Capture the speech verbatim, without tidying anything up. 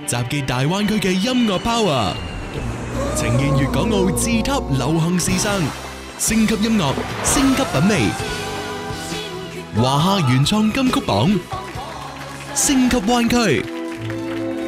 集結大灣區嘅音樂 power，呈現粵港澳自級流行時尚，升級音樂，升級品味，華夏原創金曲榜，升級灣區。